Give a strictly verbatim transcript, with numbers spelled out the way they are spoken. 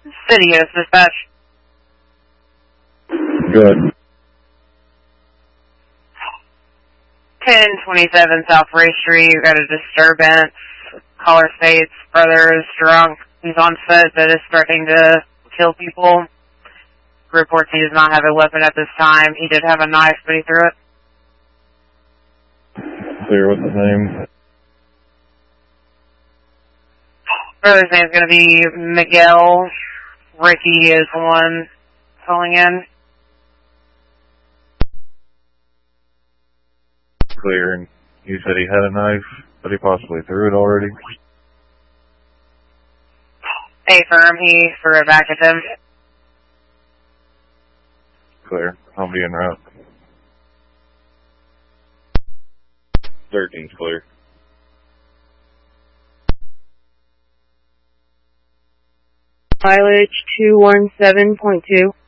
City is dispatch. Good. ten twenty-seven South Ray Street, we got a disturbance. Caller states, brother is drunk. He's on foot, but is threatening to kill people. Reports he does not have a weapon at this time. He did have a knife, but he threw it. Clear, what's his name? Brother's name's going to be Miguel. Ricky is the one calling in. Clear, and you said he had a knife, but he possibly threw it already? Affirm, he threw it back at them. Clear. I'll be en route. thirteen's clear. Mileage two one seven point two.